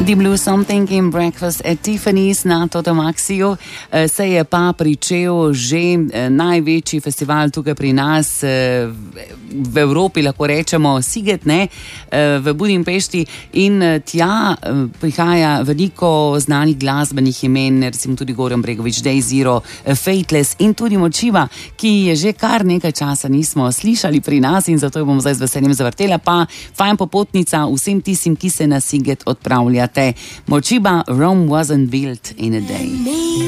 The Blue Something in Breakfast at Tiffany's na Totomaxiju se je pa pričel že največji festival tukaj pri nas v Evropi, lahko rečemo Sziget, ne, v Budimpešti, in tja prihaja veliko znanih glasbenih imen, recimo tudi Goran Bregović, Day Zero, Fateless in tudi Močiva, ki je že kar nekaj časa nismo slišali pri nas in zato jo bomo zdaj z veseljem zavrtela, pa fajn popotnica vsem tistim, ki se na Sziget odpravljate. Močiva, Rome wasn't built in a day.